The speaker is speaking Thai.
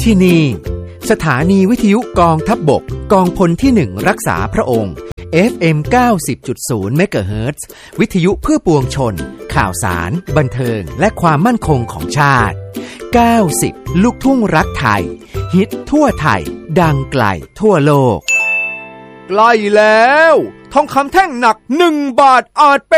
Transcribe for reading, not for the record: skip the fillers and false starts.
ที่นี่สถานีวิทยุกองทัพบกกองพลที่1รักษาพระองค์ FM 90.0 เมกะเฮิรตซ์วิทยุเพื่อปวงชนข่าวสารบันเทิงและความมั่นคงของชาติ90ลูกทุ่งรักไทยฮิตทั่วไทยดังไกลทั่วโลกใกล้แล้วทองคำแท่งหนัก1 บาทอาจเป็น